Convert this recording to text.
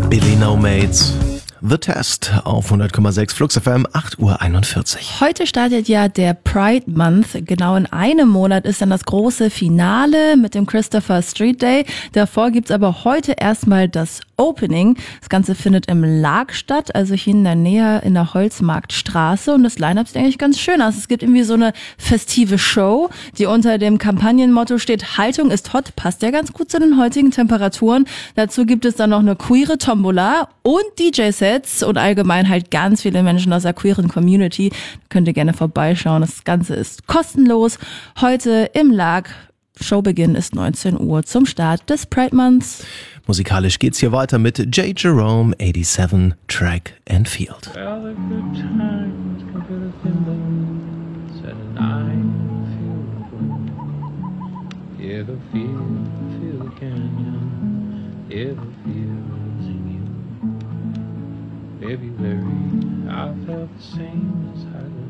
Billy No Mates. The Test auf 100,6 Flux FM, 8:41 Uhr. Heute startet ja der Pride Month. Genau in einem Monat ist dann das große Finale mit dem Christopher Street Day. Davor gibt's aber heute erstmal das Opening. Das Ganze findet im Lag statt, also hier in der Nähe in der Holzmarktstraße. Und das Line-Up sieht eigentlich ganz schön aus. Es gibt irgendwie so eine festive Show, die unter dem Kampagnenmotto steht, Haltung ist hot, passt ja ganz gut zu den heutigen Temperaturen. Dazu gibt es dann noch eine queere Tombola und DJ-Sets und allgemein halt ganz viele Menschen aus der queeren Community. Könnt ihr gerne vorbeischauen. Das Ganze ist kostenlos. Heute im Lag. Showbeginn ist 19 Uhr zum Start des Pride Months. Musikalisch geht's hier weiter mit J. Jerome, 87, Track and Field. Well, the good times come to the thimbles, and I feel good. Yeah, the feel the canyon, yeah, the feels in you. February, I felt the same as I